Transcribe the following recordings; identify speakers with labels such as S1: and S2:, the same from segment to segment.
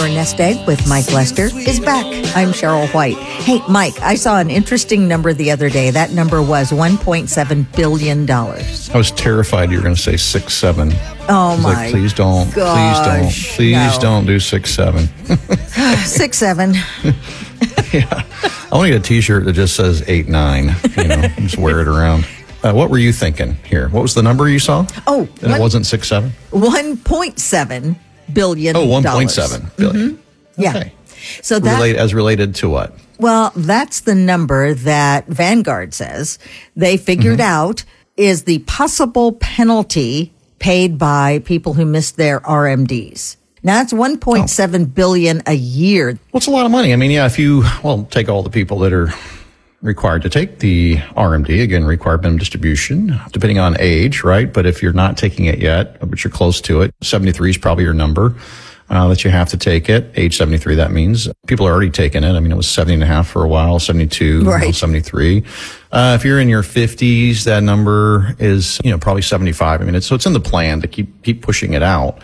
S1: Your Nest Egg with Mike Lester is back. I'm Cheryl White. Hey, Mike, I saw an interesting number the other day. That number was $1.7 billion.
S2: I was terrified you were going to say 6'7".
S1: Oh, my
S2: like, please don't.
S1: gosh,
S2: Please don't do 6'7".
S1: 6'7".
S2: Yeah. I want to get a T-shirt that just says 8'9". Just wear it around. What were you thinking here? What was the number you saw?
S1: Oh,
S2: and it wasn't 6'7"?
S1: $1.7 billion.
S2: Oh, 1.7 billion.
S1: Mm-hmm. Yeah.
S2: Okay.
S1: So that
S2: related to what?
S1: Well, that's the number that Vanguard says they figured out is the possible penalty paid by people who missed their RMDs. Now that's $1.7 billion a year.
S2: Well, it's a lot of money. I mean, yeah, if you take all the people that are required to take the RMD, again, required minimum distribution, depending on age, right? But if you're not taking it yet, but you're close to it, 73 is probably your number that you have to take it. Age 73, that means people are already taking it. I mean, it was 70 and a half for a while, 72,
S1: right.
S2: 73. If you're in your 50s, that number is, probably 75. I mean, it's in the plan to keep pushing it out.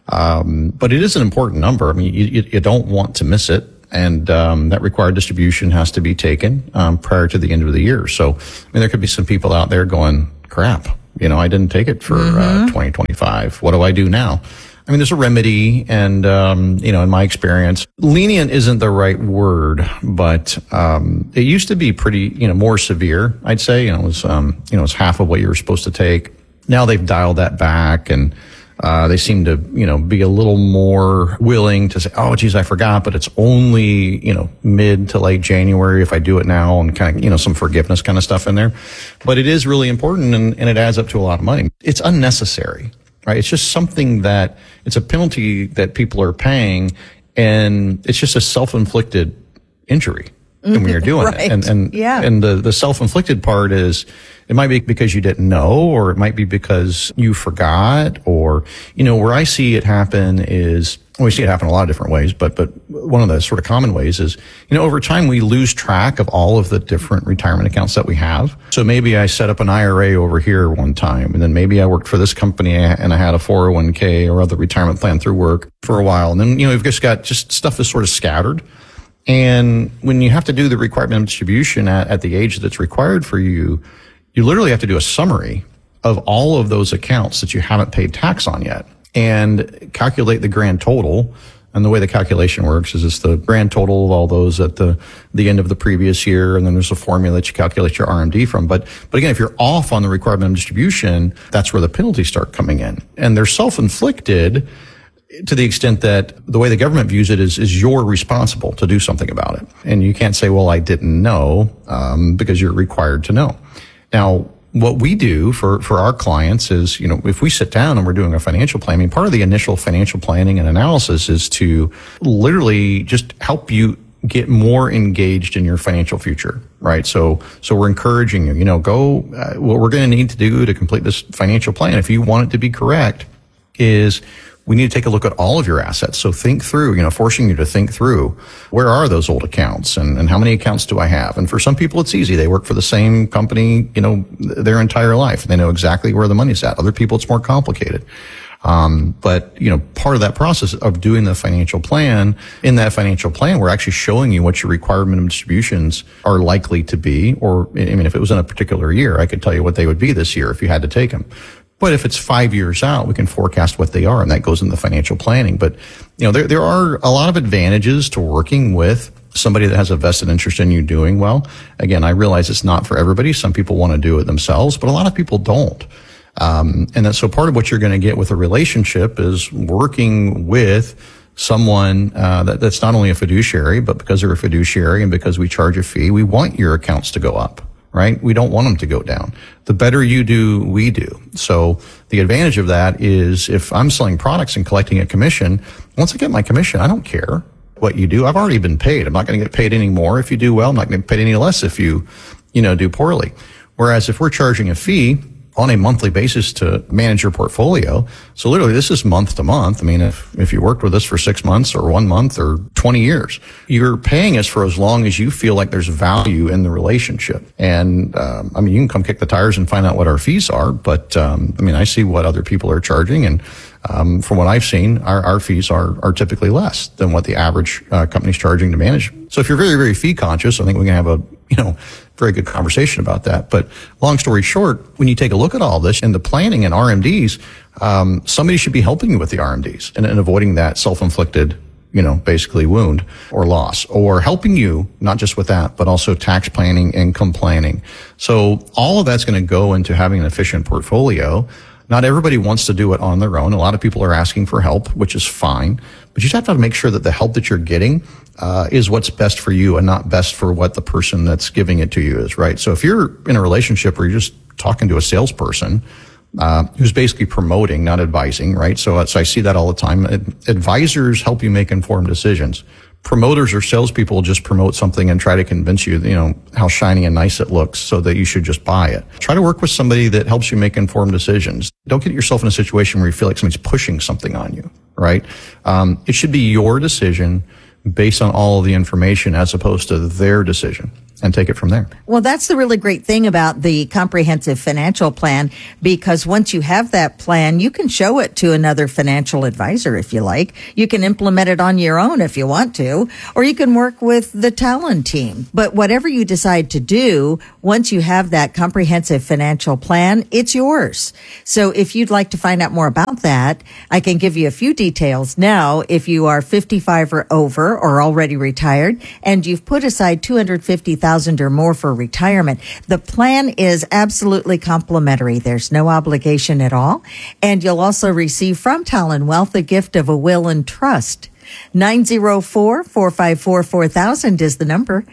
S2: But it is an important number. I mean, you don't want to miss it. And that required distribution has to be taken prior to the end of the year. So, I mean, there could be some people out there going, crap, I didn't take it for 2025. What do I do now? I mean, there's a remedy. And, in my experience, lenient isn't the right word, but it used to be pretty, more severe, I'd say. It was half of what you were supposed to take. Now they've dialed that back, and they seem to, be a little more willing to say, oh, geez, I forgot, but it's only, mid to late January if I do it now, and kind of, some forgiveness kind of stuff in there. But it is really important, and it adds up to a lot of money. It's unnecessary, right? It's just something that it's a penalty that people are paying, and it's just a self-inflicted injury when you're doing
S1: right.
S2: it. And the self-inflicted part is, it might be because you didn't know, or it might be because you forgot, or, where I see it happen is, we see it happen a lot of different ways, but one of the sort of common ways is, over time we lose track of all of the different retirement accounts that we have. So maybe I set up an IRA over here one time, and then maybe I worked for this company and I had a 401k or other retirement plan through work for a while. And then, we've just got stuff is sort of scattered. And when you have to do the required minimum distribution at the age that's required for you, you literally have to do a summary of all of those accounts that you haven't paid tax on yet and calculate the grand total. And the way the calculation works is it's the grand total of all those at the end of the previous year. And then there's a formula that you calculate your RMD from. But again, if you're off on the required minimum distribution, that's where the penalties start coming in. And they're self-inflicted to the extent that the way the government views it is you're responsible to do something about it. And you can't say, well, I didn't know, because you're required to know. Now, what we do for our clients is, if we sit down and we're doing a financial plan, I mean, part of the initial financial planning and analysis is to literally just help you get more engaged in your financial future, right? So we're encouraging you, go, what we're going to need to do to complete this financial plan, if you want it to be correct, is we need to take a look at all of your assets. So think through, forcing you to think through, where are those old accounts and how many accounts do I have? And for some people, it's easy. They work for the same company, their entire life. They know exactly where the money's at. Other people, it's more complicated. But part of that process of doing the financial plan, in that financial plan, we're actually showing you what your required minimum distributions are likely to be. Or, if it was in a particular year, I could tell you what they would be this year if you had to take them. But if it's 5 years out, we can forecast what they are, and that goes in the financial planning. But, there are a lot of advantages to working with somebody that has a vested interest in you doing well. Again, I realize it's not for everybody. Some people want to do it themselves, but a lot of people don't. So part of what you're going to get with a relationship is working with someone that's not only a fiduciary, but because they're a fiduciary and because we charge a fee, we want your accounts to go up. Right? We don't want them to go down. The better you do, we do. So the advantage of that is if I'm selling products and collecting a commission, once I get my commission, I don't care what you do. I've already been paid. I'm not going to get paid any more if you do well. I'm not going to get paid any less if you do poorly. Whereas if we're charging a fee on a monthly basis to manage your portfolio. So literally this is month to month. I mean, if you worked with us for 6 months or 1 month or 20 years, you're paying us for as long as you feel like there's value in the relationship. And, you can come kick the tires and find out what our fees are. But, I see what other people are charging. And, From what I've seen, our fees are typically less than what the average company's charging to manage. So if you're very, very fee conscious, I think we can have a very good conversation about that. But long story short, when you take a look at all this and the planning and RMDs, somebody should be helping you with the RMDs and avoiding that self-inflicted, basically wound or loss, or helping you not just with that, but also tax planning, income planning. So all of that's going to go into having an efficient portfolio. Not everybody wants to do it on their own. A lot of people are asking for help, which is fine, but you just have to make sure that the help that you're getting is what's best for you and not best for what the person that's giving it to you is, right? So if you're in a relationship where you're just talking to a salesperson who's basically promoting, not advising, right? So I see that all the time. Advisors help you make informed decisions. Promoters or salespeople just promote something and try to convince you, how shiny and nice it looks so that you should just buy it. Try to work with somebody that helps you make informed decisions. Don't get yourself in a situation where you feel like somebody's pushing something on you, right? It should be your decision based on all of the information as opposed to their decision, and take it from there.
S1: Well, that's the really great thing about the comprehensive financial plan, because once you have that plan, you can show it to another financial advisor if you like. You can implement it on your own if you want to, or you can work with the Talon team. But whatever you decide to do, once you have that comprehensive financial plan, it's yours. So if you'd like to find out more about that, I can give you a few details now. If you are 55 or over or already retired and you've put aside $250,000 or more for retirement, the plan is absolutely complimentary. There's no obligation at all. And you'll also receive from Talon Wealth a gift of a will and trust. 904-454-4000 is the number.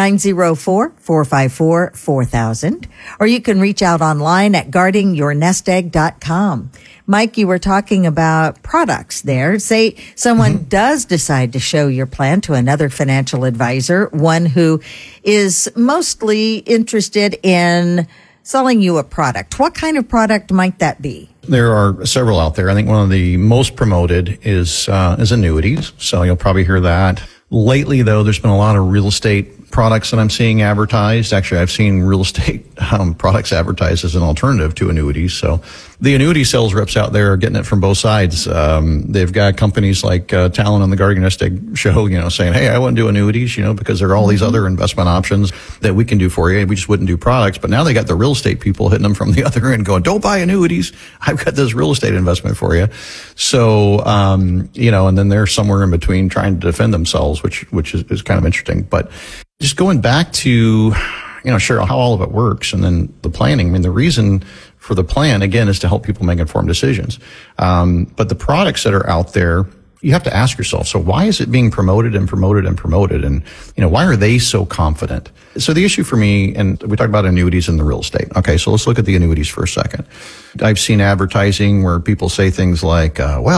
S1: 904-454-4000. Or you can reach out online at guardingyournestegg.com. Mike, you were talking about products there. Say someone does decide to show your plan to another financial advisor, one who is mostly interested in selling you a product. What kind of product might that be?
S2: There are several out there. I think one of the most promoted is annuities. So you'll probably hear that. Lately, though, there's been a lot of real estate products that I'm seeing advertised. Actually, I've seen real estate products advertised as an alternative to annuities. So the annuity sales reps out there are getting it from both sides. They've got companies like Talon on the Guarding Your Nest Egg show, saying, hey, I wouldn't do annuities, because there are all these other investment options that we can do for you. We just wouldn't do products. But now they got the real estate people hitting them from the other end going, don't buy annuities. I've got this real estate investment for you. So, and then they're somewhere in between trying to defend themselves, which is kind of interesting. But just going back to, Cheryl, how all of it works and then the planning. I mean, the reason for the plan, again, is to help people make informed decisions. But the products that are out there, you have to ask yourself, so why is it being promoted and promoted and promoted? And, why are they so confident? So the issue for me, and we talked about annuities and the real estate. Okay, so let's look at the annuities for a second. I've seen advertising where people say things like,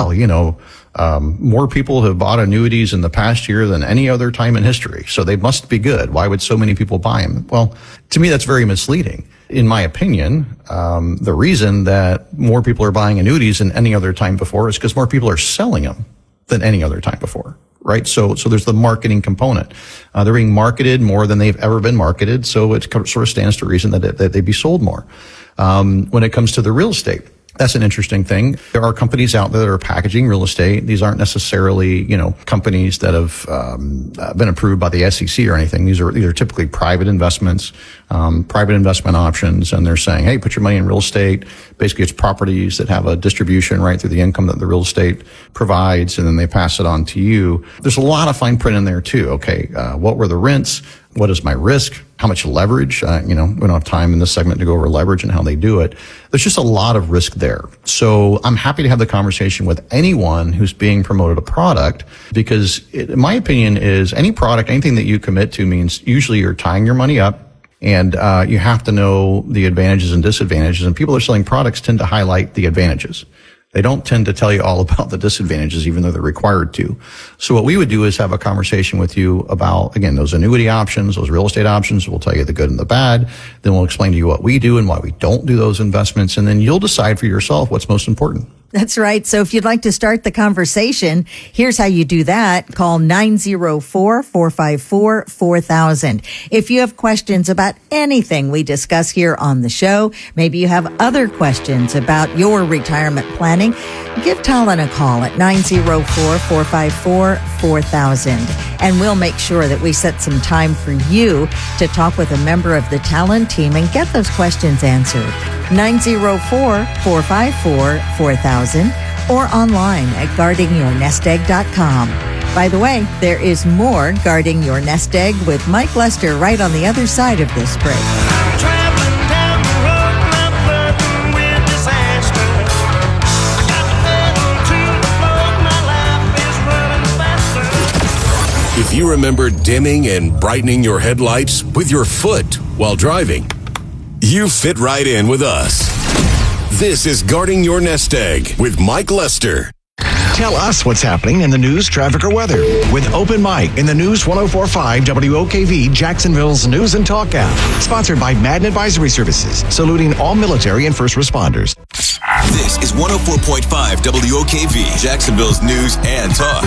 S2: more people have bought annuities in the past year than any other time in history, so they must be good. Why would so many people buy them? Well, to me, that's very misleading. In my opinion, the reason that more people are buying annuities than any other time before is because more people are selling them than any other time before, right? So there's the marketing component. They're being marketed more than they've ever been marketed, so it sort of stands to reason that they be sold more. When it comes to the real estate, that's an interesting thing. There are companies out there that are packaging real estate. These aren't necessarily, companies that have been approved by the SEC or anything. These are typically private investments, private investment options, and they're saying, hey, put your money in real estate. Basically, it's properties that have a distribution right through the income that the real estate provides, and then they pass it on to you. There's a lot of fine print in there too. Okay, what were the rents? What is my risk? How much leverage? We don't have time in this segment to go over leverage and how they do it. There's just a lot of risk there. So I'm happy to have the conversation with anyone who's being promoted a product, because in my opinion is any product, anything that you commit to means usually you're tying your money up, and you have to know the advantages and disadvantages. And people that are selling products tend to highlight the advantages. They don't tend to tell you all about the disadvantages, even though they're required to. So what we would do is have a conversation with you about, again, those annuity options, those real estate options. We'll tell you the good and the bad. Then we'll explain to you what we do and why we don't do those investments. And then you'll decide for yourself what's most important.
S1: That's right. So if you'd like to start the conversation, here's how you do that. Call 904-454-4000. If you have questions about anything we discuss here on the show, maybe you have other questions about your retirement planning, give Talon a call at 904-454-4000. And we'll make sure that we set some time for you to talk with a member of the Talon team and get those questions answered. 904-454-4000 or online at guardingyournestegg.com. By the way, there is more Guarding Your Nest Egg with Mike Lester right on the other side of this break.
S3: I'm traveling down the road, not flirting with disaster. I got the pedal to the floor, my life is running faster.
S4: If you remember dimming and brightening your headlights with your foot while driving, you fit right in with us. This is Guarding Your Nest Egg with Mike Lester.
S5: Tell us what's happening in the news, traffic, or weather with Open Mic in the News 104.5 WOKV, Jacksonville's News and Talk app. Sponsored by Madden Advisory Services, saluting all military and first responders.
S6: This is 104.5 WOKV, Jacksonville's News and Talk.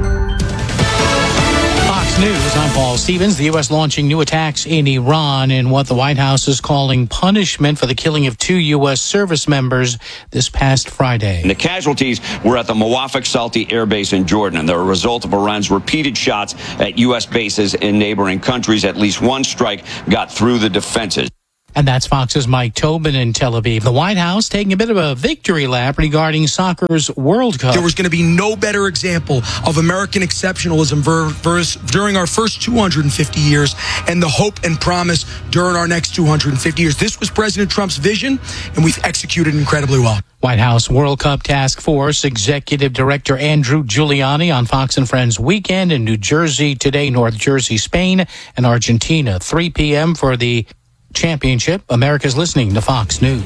S7: Fox News, I'm Paul Stevens. The U.S. launching new attacks in Iran in what the White House is calling punishment for the killing of 2 U.S. service members this past Friday.
S8: The casualties were at the Muwafaq Salti Air Base in Jordan, and they're a result of Iran's repeated shots at U.S. bases in neighboring countries. At least one strike got through the defenses.
S7: And that's Fox's Mike Tobin in Tel Aviv. The White House taking a bit of a victory lap regarding soccer's World Cup.
S9: There was going to be no better example of American exceptionalism during our first 250 years and the hope and promise during our next 250 years. This was President Trump's vision, and we've executed incredibly well.
S7: White House World Cup Task Force Executive Director Andrew Giuliani on Fox and Friends Weekend in New Jersey today, North Jersey, Spain, and Argentina. 3 p.m. for the championship. America's listening to Fox News.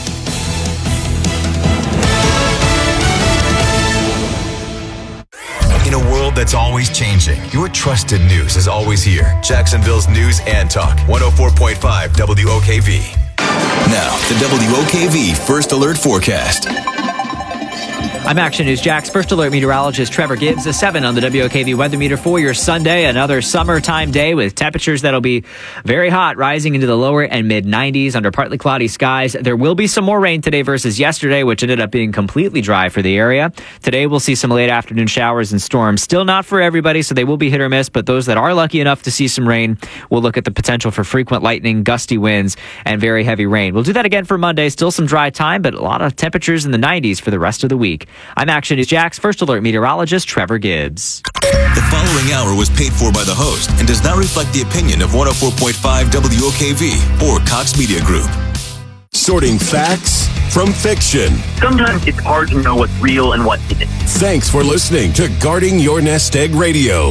S6: In a world that's always changing, your trusted news is always here. Jacksonville's News and Talk, 104.5 WOKV. Now, the WOKV First Alert Forecast.
S10: I'm Action News Jax First Alert meteorologist Trevor Gibbs. A 7 on the WOKV weather meter for your Sunday. Another summertime day with temperatures that'll be very hot, rising into the lower and mid 90s under partly cloudy skies. There will be some more rain today versus yesterday, which ended up being completely dry for the area. Today we'll see some late afternoon showers and storms. Still not for everybody, so they will be hit or miss, but those that are lucky enough to see some rain will look at the potential for frequent lightning, gusty winds, and very heavy rain. We'll do that again for Monday. Still some dry time, but a lot of temperatures in the 90s for the rest of the week. I'm Action News Jax First Alert meteorologist Trevor Gibbs.
S6: The following hour was paid for by the host and does not reflect the opinion of 104.5 WOKV or Cox Media Group.
S4: Sorting facts from fiction.
S11: Sometimes it's hard to know what's real and what isn't.
S4: Thanks for listening to Guarding Your Nest Egg Radio.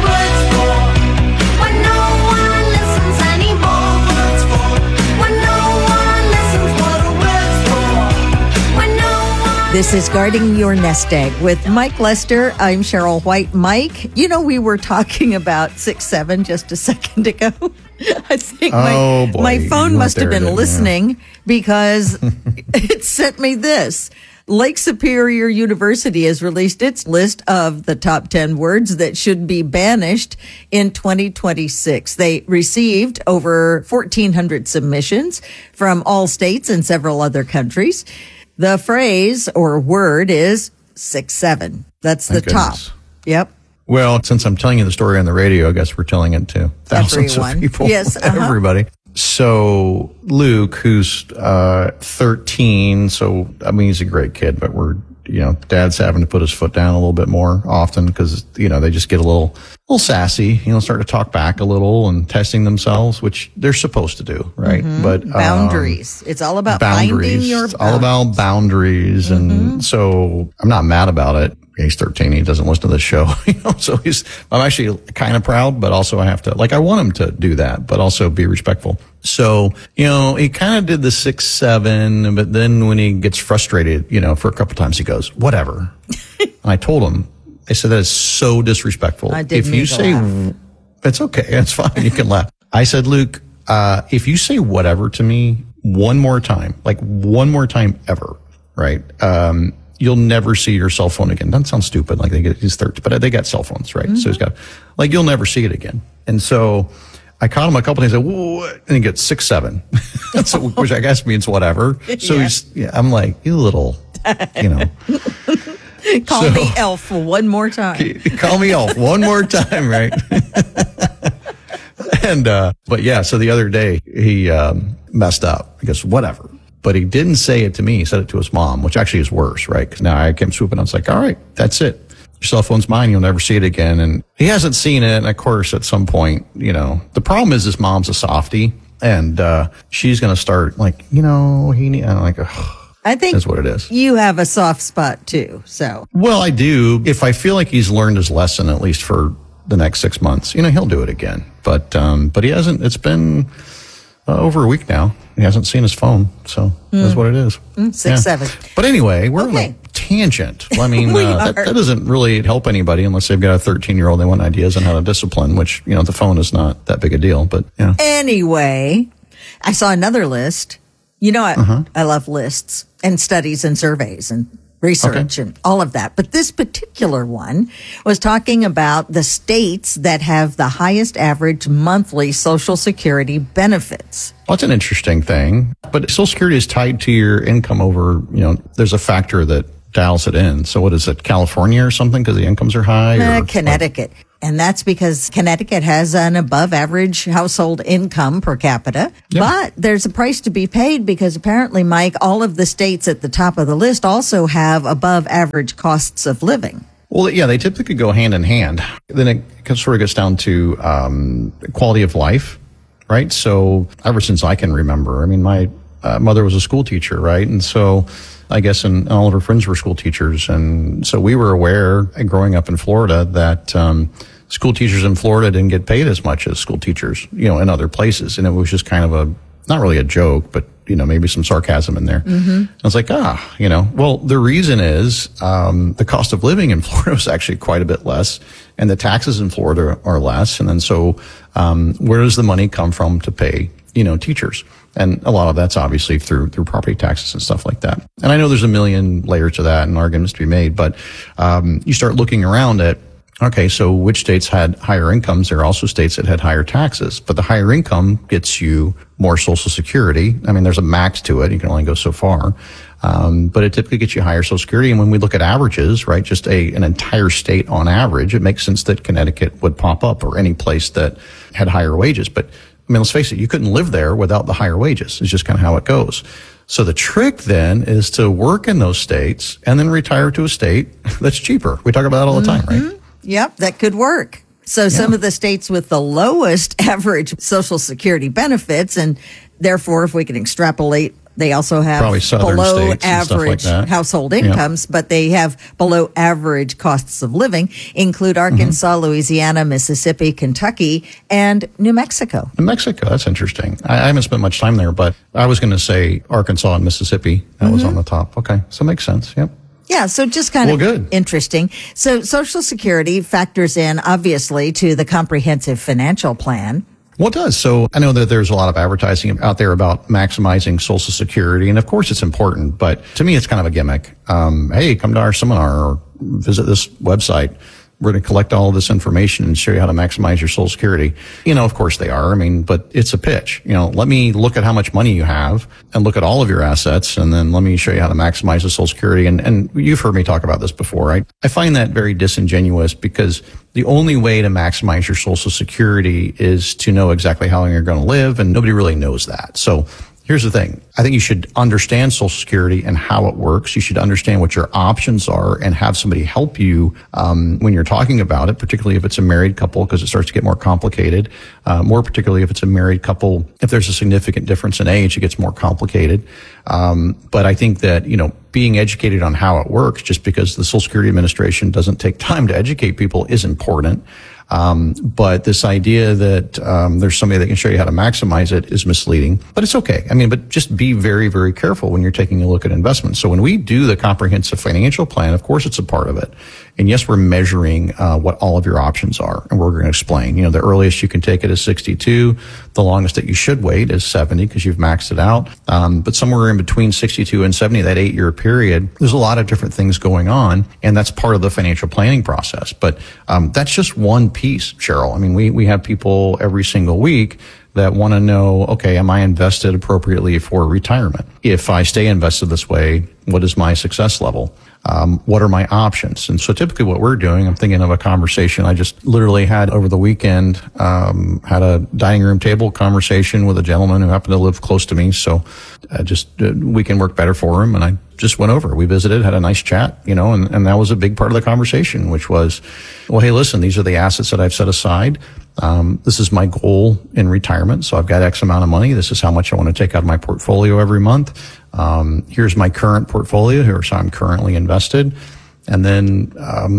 S1: This is Guarding Your Nest Egg with Mike Lester. I'm Cheryl White. Mike, you know, we were talking about 6-7 just a second ago. I think my phone must have been listening because it sent me this. Lake Superior University has released its list of the top 10 words that should be banished in 2026. They received over 1,400 submissions from all states and several other countries. The phrase or word is 6-7. That's the top. Yep.
S2: Well, since I'm telling you the story on the radio, I guess we're telling it to thousands of people.
S1: Yes.
S2: Everybody. So Luke, who's 13, so I mean he's a great kid, but Dad's having to put his foot down a little bit more often because they just get a little sassy, start to talk back a little and testing themselves, which they're supposed to do, right?
S1: Mm-hmm.
S2: But
S1: boundaries. It's all about finding your
S2: It's all about boundaries, and so I'm not mad about it. He's 13. He doesn't listen to this show, so I'm actually kind of proud, but also I have to, I want him to do that, but also be respectful. So, he kind of did the 6-7, but then when he gets frustrated, for a couple times he goes, whatever. And I told him, I said, that is so disrespectful.
S1: If you say,
S2: it's okay. That's fine. You can laugh. I said, Luke, if you say whatever to me one more time ever, right? you'll never see your cell phone again. Doesn't sound stupid, like he's 13, but they got cell phones, right? So he's got, like, you'll never see it again. And so I caught him a couple days, and he gets 6'7", so, which I guess means whatever. So I'm like, you little,
S1: Call me Elf one more time.
S2: Call me Elf one more time, right? And, but yeah, so the other day he messed up. He goes, whatever. But he didn't say it to me. He said it to his mom, which actually is worse, right? Because now I came swooping. I was like, all right, that's it. Your cell phone's mine. You'll never see it again. And he hasn't seen it. And of course, at some point, the problem is his mom's a softie, and she's going to start like, I'm like, ugh.
S1: I think
S2: that's what it is.
S1: You have a soft spot too. So,
S2: well, I do. If I feel like he's learned his lesson, at least for the next 6 months, he'll do it again. But he hasn't. It's been over a week now. He hasn't seen his phone, so that's what it is.
S1: 6'7".
S2: But anyway, we're on a tangent. I mean, that doesn't really help anybody unless they've got a 13-year-old. They want ideas on how to discipline, which the phone is not that big a deal. But
S1: anyway, I saw another list. I love lists and studies and surveys and research and all of that. But this particular one was talking about the states that have the highest average monthly Social Security benefits.
S2: Well, that's an interesting thing. But Social Security is tied to your income over, there's a factor that dials it in. So what is it, California or something because the incomes are high?
S1: Connecticut. And that's because Connecticut has an above average household income per capita. Yeah. But there's a price to be paid because apparently, Mike, all of the states at the top of the list also have above average costs of living.
S2: Well, yeah, they typically go hand in hand. Then it sort of gets down to quality of life, right? So ever since I can remember, I mean, my mother was a school teacher, right? And so I guess, and all of her friends were school teachers. And so we were aware, growing up in Florida, that school teachers in Florida didn't get paid as much as school teachers, in other places. And it was just kind of not really a joke, but, maybe some sarcasm in there. Mm-hmm. I was like, well, the reason is the cost of living in Florida is actually quite a bit less, and the taxes in Florida are less. And then so where does the money come from to pay, teachers? And a lot of that's obviously through property taxes and stuff like that. And I know there's a million layers to that and arguments to be made, but you start looking around at, okay, so which states had higher incomes? There are also states that had higher taxes, but the higher income gets you more Social Security. I mean, there's a max to it. You can only go so far. But it typically gets you higher Social Security. And when we look at averages, right, just an entire state on average, it makes sense that Connecticut would pop up or any place that had higher wages. But I mean, let's face it, you couldn't live there without the higher wages. It's just kind of how it goes. So the trick then is to work in those states and then retire to a state that's cheaper. We talk about that all the time, right?
S1: Yep, that could work. So some of the states with the lowest average Social Security benefits, and therefore, if we can extrapolate, they also have below average household incomes, but they have below average costs of living, include Arkansas, Louisiana, Mississippi, Kentucky, and New Mexico.
S2: New Mexico, that's interesting. I haven't spent much time there, but I was going to say Arkansas and Mississippi. That was on the top. Okay, so it makes sense. Yep.
S1: Yeah, so just kind of interesting. So Social Security factors in, obviously, to the comprehensive financial plan.
S2: Well, it does. So I know that there's a lot of advertising out there about maximizing Social Security. And of course it's important, but to me, it's kind of a gimmick. Hey, come to our seminar or visit this website. We're going to collect all of this information and show you how to maximize your Social Security. Of course they are. I mean, but it's a pitch. Let me look at how much money you have and look at all of your assets, and then let me show you how to maximize the Social Security. And you've heard me talk about this before, right? I find that very disingenuous because the only way to maximize your Social Security is to know exactly how long you're going to live, and nobody really knows that. So here's the thing. I think you should understand Social Security and how it works. You should understand what your options are and have somebody help you when you're talking about it, particularly if it's a married couple, because it starts to get more complicated. More particularly if it's a married couple, if there's a significant difference in age, it gets more complicated. But I think that, being educated on how it works, just because the Social Security Administration doesn't take time to educate people, is important. But this idea that there's somebody that can show you how to maximize it is misleading. But it's okay. I mean, but just be very, very careful when you're taking a look at investments. So when we do the comprehensive financial plan, of course it's a part of it. And yes, we're measuring what all of your options are, and we're going to explain. The earliest you can take it is 62. The longest that you should wait is 70 because you've maxed it out. But somewhere in between 62 and 70, that 8-year period, there's a lot of different things going on, and that's part of the financial planning process. But that's just one piece, Cheryl. I mean, we have people every single week that want to know, okay, am I invested appropriately for retirement? If I stay invested this way, what is my success level? What are my options? And so typically what we're doing, I'm thinking of a conversation I just literally had over the weekend, had a dining room table conversation with a gentleman who happened to live close to me. So weekend worked better for him. And I just went over, we visited, had a nice chat, and that was a big part of the conversation, which was, well, hey, listen, these are the assets that I've set aside. This is my goal in retirement. So I've got X amount of money. This is how much I want to take out of my portfolio every month. Here's my current portfolio. Here's how I'm currently invested. And then,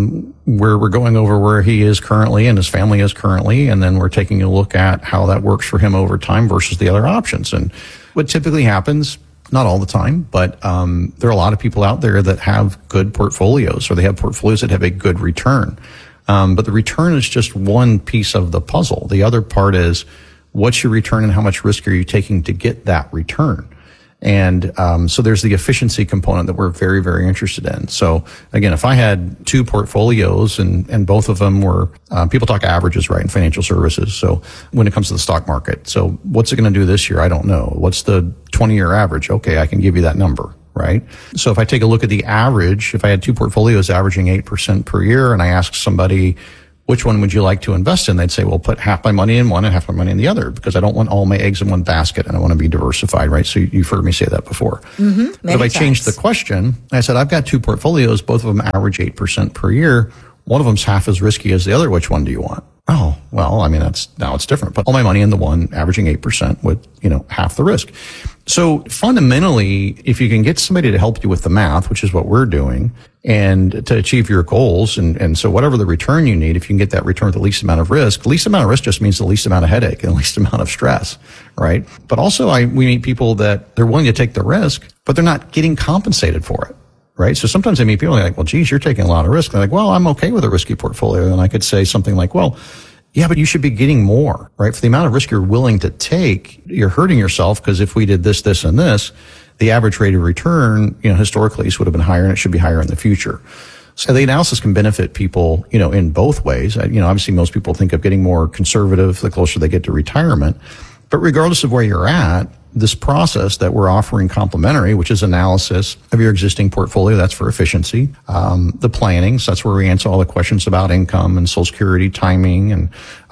S2: we're going over where he is currently and his family is currently. And then we're taking a look at how that works for him over time versus the other options. And what typically happens, not all the time, but, there are a lot of people out there that have good portfolios, or they have portfolios that have a good return. But the return is just one piece of the puzzle. The other part is, what's your return and how much risk are you taking to get that return? And so there's the efficiency component that we're very, very interested in. So again, if I had two portfolios and both of them were, people talk averages, right, in financial services. So when it comes to the stock market, so what's it going to do this year? I don't know. What's the 20-year average? Okay, I can give you that number, right? So if I take a look at the average, if I had two portfolios averaging 8% per year, and I ask somebody, which one would you like to invest in? They'd say, well, put half my money in one and half my money in the other, because I don't want all my eggs in one basket and I want to be diversified, right? So you've heard me say that before.
S1: Mm-hmm.
S2: But if I changed the question, I said, I've got two portfolios, both of them average 8% per year. One of them's half as risky as the other. Which one do you want? Oh, well, I mean, now it's different. Put all my money in the one averaging 8% with, half the risk. So fundamentally, if you can get somebody to help you with the math, which is what we're doing, and to achieve your goals, and so whatever the return you need, if you can get that return with the least amount of risk, the least amount of risk just means the least amount of headache and the least amount of stress, right? But also we meet people that they're willing to take the risk, but they're not getting compensated for it. Right. So sometimes I meet people like, well, geez, you're taking a lot of risk. They're like, well, I'm okay with a risky portfolio. And I could say something like, well, yeah, but you should be getting more, right? For the amount of risk you're willing to take, you're hurting yourself, because if we did this, this, and this, the average rate of return, historically would have been higher, and it should be higher in the future. So the analysis can benefit people, in both ways. Obviously most people think of getting more conservative the closer they get to retirement. But regardless of where you're at, this process that we're offering complimentary, which is analysis of your existing portfolio, that's for efficiency. The planning, so that's where we answer all the questions about income and Social Security timing and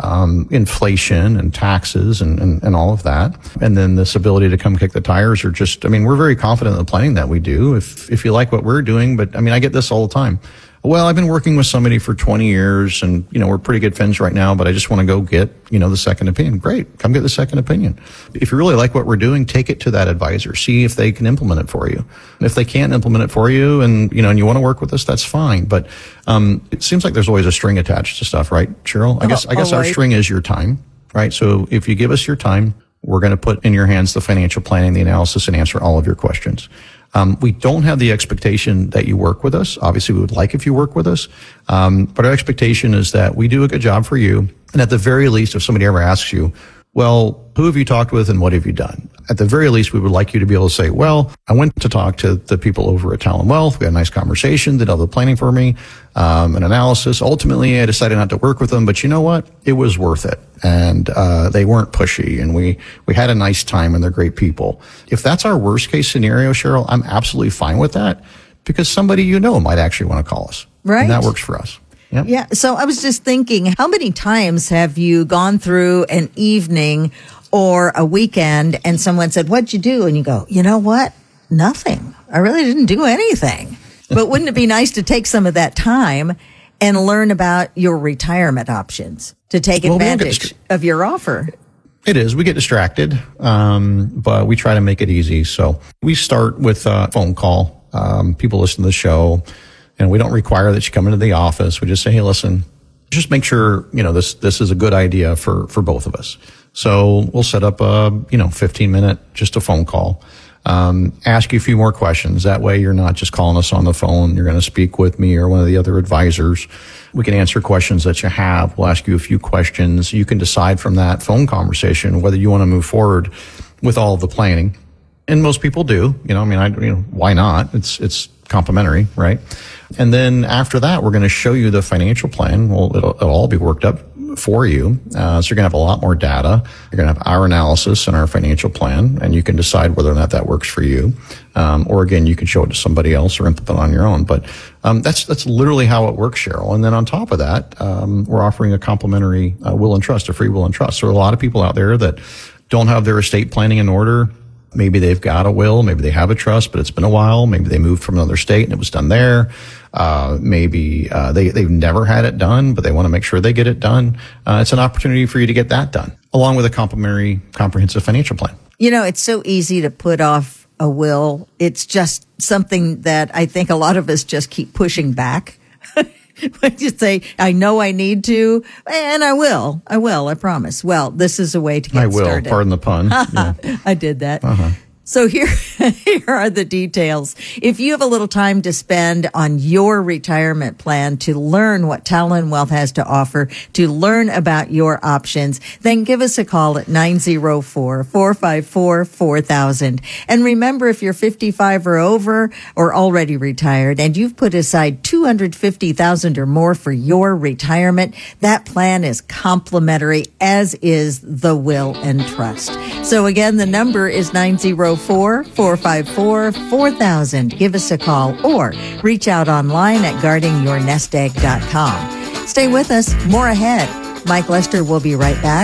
S2: inflation and taxes and all of that. And then this ability to come kick the tires, or just, we're very confident in the planning that we do. If you like what we're doing, but I get this all the time. Well, I've been working with somebody for 20 years and, we're pretty good friends right now, but I just want to go get, the second opinion. Great. Come get the second opinion. If you really like what we're doing, take it to that advisor. See if they can implement it for you. If they can't implement it for you and you want to work with us, that's fine. But, it seems like there's always a string attached to stuff, right, Cheryl? I guess our string is your time, right? So if you give us your time, we're going to put in your hands the financial planning, the analysis, and answer all of your questions. We don't have the expectation that you work with us. Obviously, we would like if you work with us. But our expectation is that we do a good job for you. And at the very least, if somebody ever asks you, well, who have you talked with and what have you done? At the very least, we would like you to be able to say, well, I went to talk to the people over at Talon Wealth. We had a nice conversation, did all the planning for me, an analysis. Ultimately, I decided not to work with them, but you know what? It was worth it. And they weren't pushy, and we had a nice time, and they're great people. If that's our worst case scenario, Cheryl, I'm absolutely fine with that, because somebody might actually want to call us.
S1: Right.
S2: And that works for us. Yep.
S1: Yeah. So I was just thinking, how many times have you gone through an evening or a weekend and someone said, what'd you do? And you go, you know what? Nothing. I really didn't do anything. But wouldn't it be nice to take some of that time and learn about your retirement options to take advantage of your offer?
S2: It is. We get distracted, but we try to make it easy. So we start with a phone call. People listen to the show, and we don't require that you come into the office. We just say, hey, listen, just make sure, this is a good idea for both of us. So we'll set up a, 15-minute, just a phone call. ask you a few more questions. That way you're not just calling us on the phone. You're going to speak with me or one of the other advisors. We can answer questions that you have. We'll ask you a few questions. You can decide from that phone conversation whether you want to move forward with all of the planning. And most people do. Why not? It's complimentary, right? And then after that, we're going to show you the financial plan. Well, it'll all be worked up for you. So you're going to have a lot more data. You're going to have our analysis and our financial plan, and you can decide whether or not that works for you. Or again, you can show it to somebody else or implement it on your own. But that's literally how it works, Cheryl. And then on top of that, we're offering a complimentary will and trust, a free will and trust. There are a lot of people out there that don't have their estate planning in order. Maybe they've got a will, maybe they have a trust, but it's been a while. Maybe they moved from another state and it was done there. Maybe they've never had it done, but they want to make sure they get it done. It's an opportunity for you to get that done, along with a complimentary comprehensive financial plan.
S1: It's so easy to put off a will. It's just something that I think a lot of us just keep pushing back. When you say, I know I need to, and I will, I promise. Well, this is a way to get started.
S2: Pardon the pun. Yeah.
S1: I did that. So here are the details. If you have a little time to spend on your retirement plan to learn what Talon Wealth has to offer, to learn about your options, then give us a call at 904-454-4000. And remember, if you're 55 or over or already retired and you've put aside $250,000 or more for your retirement, that plan is complimentary, as is the will and trust. So again, the number is 904-454-4000. Give us a call or reach out online at guardingyournestegg.com. Stay with us. More ahead. Mike Lester will be right back